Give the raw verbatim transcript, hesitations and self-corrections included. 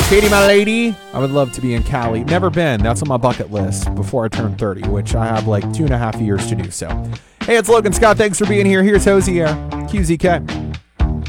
Katie, my lady, I would love to be in Cali. Never been. That's on my bucket list before I turn thirty, which I have like two and a half years to do so. Hey, it's Logan Scott. Thanks for being here. Here's Hosier, Q Z K.